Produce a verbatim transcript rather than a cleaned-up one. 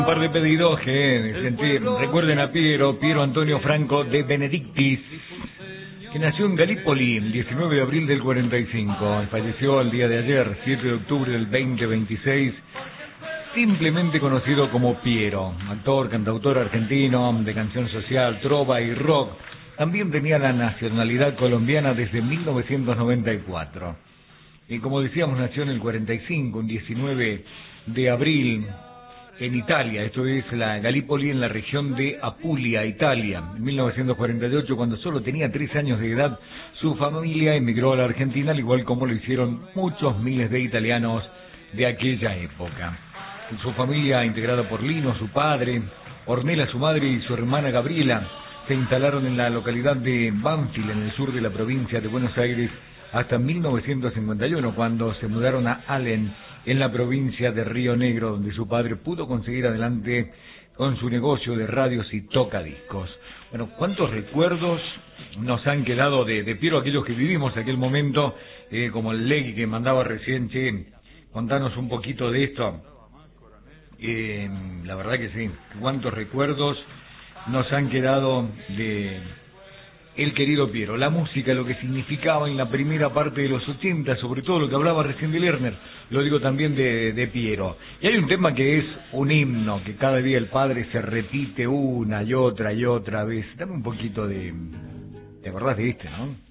Un par de pedidos que sentí. Recuerden a Piero, Piero Antonio Franco de Benedictis, que nació en Galípoli el diecinueve de abril del cuarenta y cinco y falleció el día de ayer, siete de octubre del veinte veintiséis, simplemente conocido como Piero, actor, cantautor argentino de canción social, trova y rock. También tenía la nacionalidad colombiana desde mil novecientos noventa y cuatro. Y como decíamos, nació en el cuarenta y cinco, un diecinueve de abril, en Italia. Esto es la Galípoli, en la región de Apulia, Italia. En mil novecientos cuarenta y ocho, cuando solo tenía tres años de edad, su familia emigró a la Argentina, al igual como lo hicieron muchos miles de italianos de aquella época. Su familia, integrada por Lino, su padre, Ornella, su madre, y su hermana Gabriela, se instalaron en la localidad de Banfield, en el sur de la provincia de Buenos Aires, hasta mil novecientos cincuenta y uno, cuando se mudaron a Allen, en la provincia de Río Negro, donde su padre pudo conseguir adelante con su negocio de radios y tocadiscos. Bueno, ¿cuántos recuerdos nos han quedado de, de Piero, aquellos que vivimos aquel momento, eh, como el Legui que mandaba recién? Che, contanos un poquito de esto. Eh, la verdad que sí, cuántos recuerdos nos han quedado de el querido Piero, la música, lo que significaba en la primera parte de los ochenta, sobre todo lo que hablaba recién de Lerner, lo digo también de, de Piero. Y hay un tema que es un himno, que cada día el padre se repite una y otra y otra vez. Dame un poquito de... ¿Te acordás de este, no?